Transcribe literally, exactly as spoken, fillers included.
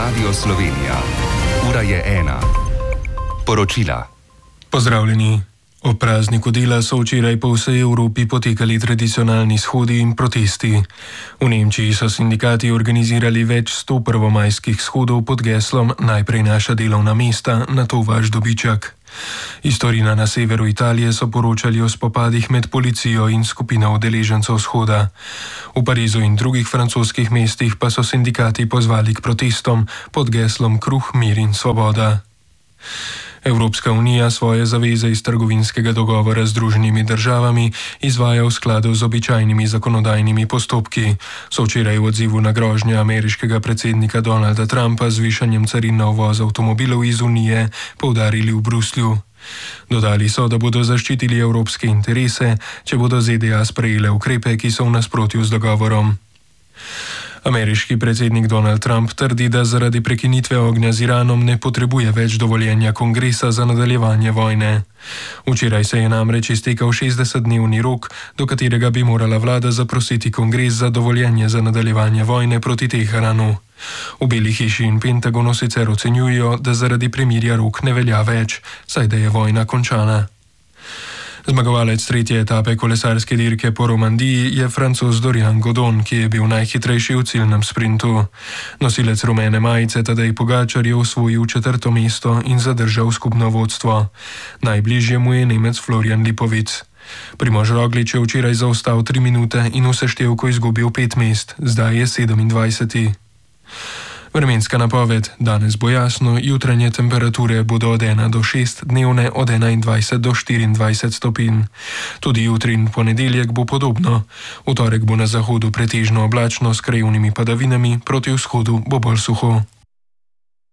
Radio Slovenija. Ura je ena. Poročila. Pozdravljeni. Ob prazniku dela so včeraj po vsej Evropi potekali tradicionalni shodi in protesti. V Nemčiji so sindikati organizirali več sto prvomajskih shodov pod geslom Najprej naša delovna mesta, nato vaš dobiček. Iz Torina na severu Italije so poročali o spopadih med policijo in skupino udeležencev shoda. V Parizu in drugih francoskih mestih pa so sindikati pozvali k protestom pod geslom Kruh, mir in svoboda. Evropska unija svoje zaveze iz trgovinskega dogovora z Združenimi državami izvaja v skladu z običajnimi zakonodajnimi postopki, so včeraj v odzivu na grožnje ameriškega predsednika Donalda Trumpa z višanjem carin na uvoz avtomobilov iz Unije poudarili v Bruslju. Dodali so, da bodo zaščitili evropske interese, če bodo Z D A sprejele ukrepe, ki so v nasprotju z dogovorom. Ameriški predsednik Donald Trump trdi, da zaradi prekinitve ognja z Iranom ne potrebuje več dovoljenja kongresa za nadaljevanje vojne. Včeraj se je namreč iztekel šestdesetdnevni rok, do katerega bi morala vlada zaprositi kongres za dovoljenje za nadaljevanje vojne proti Teheranu. V Beli hiši in Pentagonu sicer ocenjujejo, da zaradi premirja rok ne velja več, saj da je vojna končana. Zmagovalec tretje etape kolesarske dirke po Romandiji je Francoz Dorian Godon, ki je bil najhitrejši v ciljnem sprintu. Nosilec rumene majice Tadej Pogačar je osvojil četrto mesto in zadržal skupno vodstvo. Najbližje mu je Nemec Florian Lipovic. Primož Roglič je včeraj zaostal tri minute in v seštevku izgubil pet mest, zdaj je sedemindvajseti. Vremenska napoved. Danes bo jasno, jutranje temperature bodo od ena do šest, dnevne od enaindvajset do štiriindvajset stopinj. Tudi jutri in ponedeljek bo podobno. V torek bo na zahodu pretežno oblačno s krajevnimi padavinami, proti vzhodu bo bolj suho.